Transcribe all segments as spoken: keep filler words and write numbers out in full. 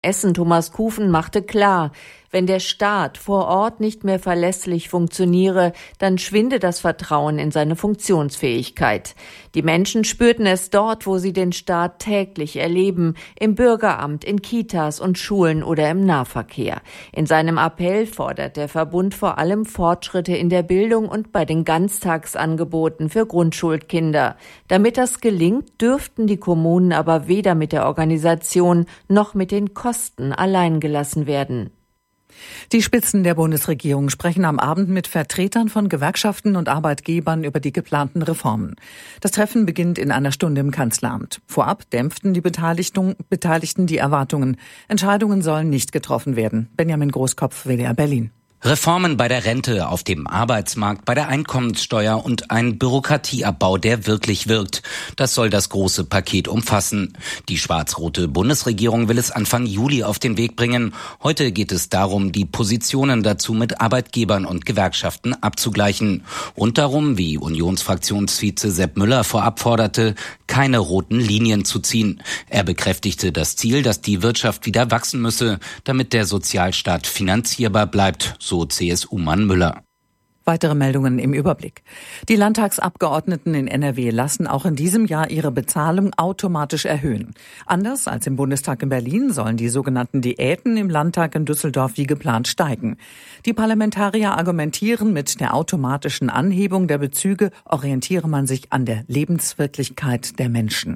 Essen Thomas Kufen machte klar, wenn der Staat vor Ort nicht mehr verlässlich funktioniere, dann schwinde das Vertrauen in seine Funktionsfähigkeit. Die Menschen spürten es dort, wo sie den Staat täglich erleben, im Bürgeramt, in Kitas und Schulen oder im Nahverkehr. In seinem Appell fordert der Verbund vor allem Fortschritte in der Bildung und bei den Ganztagsangeboten für Grundschulkinder. Damit das gelingt, dürften die Kommunen aber weder mit der Organisation noch mit den Kosten allein gelassen werden. Die Spitzen der Bundesregierung sprechen am Abend mit Vertretern von Gewerkschaften und Arbeitgebern über die geplanten Reformen. Das Treffen beginnt in einer Stunde im Kanzleramt. Vorab dämpften die Beteiligten die Erwartungen. Entscheidungen sollen nicht getroffen werden. Benjamin Großkopf, W D R Berlin. Reformen bei der Rente, auf dem Arbeitsmarkt, bei der Einkommenssteuer und ein Bürokratieabbau, der wirklich wirkt. Das soll das große Paket umfassen. Die schwarz-rote Bundesregierung will es Anfang Juli auf den Weg bringen. Heute geht es darum, die Positionen dazu mit Arbeitgebern und Gewerkschaften abzugleichen. Und darum, wie Unionsfraktionsvize Sepp Müller vorab forderte, keine roten Linien zu ziehen. Er bekräftigte das Ziel, dass die Wirtschaft wieder wachsen müsse, damit der Sozialstaat finanzierbar bleibt. So C S U-Mann Müller. Weitere Meldungen im Überblick. Die Landtagsabgeordneten in N R W lassen auch in diesem Jahr ihre Bezahlung automatisch erhöhen. Anders als im Bundestag in Berlin sollen die sogenannten Diäten im Landtag in Düsseldorf wie geplant steigen. Die Parlamentarier argumentieren, mit der automatischen Anhebung der Bezüge orientiere man sich an der Lebenswirklichkeit der Menschen.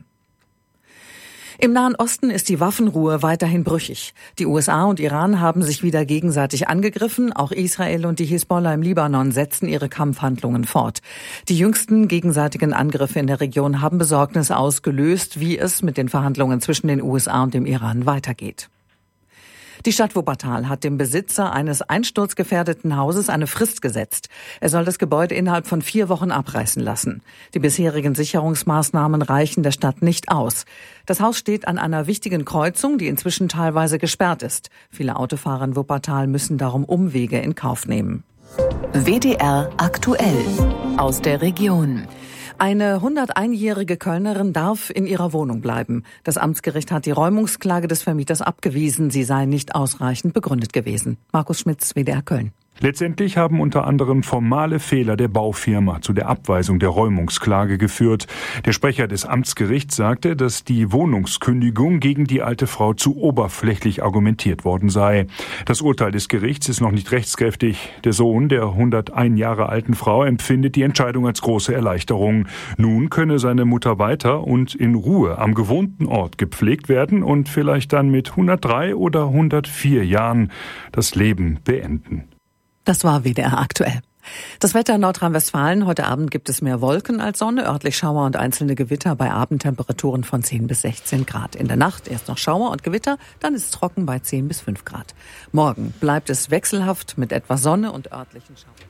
Im Nahen Osten ist die Waffenruhe weiterhin brüchig. Die U S A und Iran haben sich wieder gegenseitig angegriffen. Auch Israel und die Hisbollah im Libanon setzen ihre Kampfhandlungen fort. Die jüngsten gegenseitigen Angriffe in der Region haben Besorgnis ausgelöst, wie es mit den Verhandlungen zwischen den U S A und dem Iran weitergeht. Die Stadt Wuppertal hat dem Besitzer eines einsturzgefährdeten Hauses eine Frist gesetzt. Er soll das Gebäude innerhalb von vier Wochen abreißen lassen. Die bisherigen Sicherungsmaßnahmen reichen der Stadt nicht aus. Das Haus steht an einer wichtigen Kreuzung, die inzwischen teilweise gesperrt ist. Viele Autofahrer in Wuppertal müssen darum Umwege in Kauf nehmen. W D R aktuell aus der Region. Eine hunderteinjährige Kölnerin darf in ihrer Wohnung bleiben. Das Amtsgericht hat die Räumungsklage des Vermieters abgewiesen. Sie sei nicht ausreichend begründet gewesen. Markus Schmitz, W D R Köln. Letztendlich haben unter anderem formale Fehler der Baufirma zu der Abweisung der Räumungsklage geführt. Der Sprecher des Amtsgerichts sagte, dass die Wohnungskündigung gegen die alte Frau zu oberflächlich argumentiert worden sei. Das Urteil des Gerichts ist noch nicht rechtskräftig. Der Sohn der hundertein Jahre alten Frau empfindet die Entscheidung als große Erleichterung. Nun könne seine Mutter weiter und in Ruhe am gewohnten Ort gepflegt werden und vielleicht dann mit hundertdrei oder hundertvier Jahren das Leben beenden. Das war W D R aktuell. Das Wetter in Nordrhein-Westfalen. Heute Abend gibt es mehr Wolken als Sonne, örtlich Schauer und einzelne Gewitter bei Abendtemperaturen von zehn bis sechzehn Grad. In der Nacht erst noch Schauer und Gewitter, dann ist es trocken bei zehn bis fünf Grad. Morgen bleibt es wechselhaft mit etwas Sonne und örtlichen Schauern.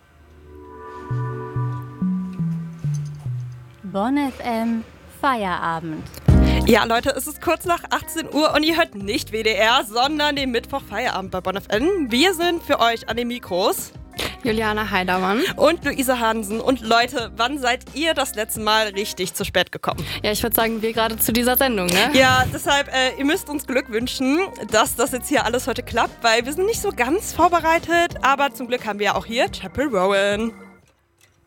Bonn F M Feierabend. Ja, Leute, es ist kurz nach achtzehn Uhr und ihr hört nicht W D R, sondern den Mittwoch Feierabend bei Bonn F M. Wir sind für euch an den Mikros Juliana Heidermann und Luise Hansen. Und Leute, wann seid ihr das letzte Mal richtig zu spät gekommen? Ja, ich würde sagen, wir gerade zu dieser Sendung, ne? Ja, deshalb, äh, ihr müsst uns Glück wünschen, dass das jetzt hier alles heute klappt, weil wir sind nicht so ganz vorbereitet, aber zum Glück haben wir ja auch hier Chapel Rowan.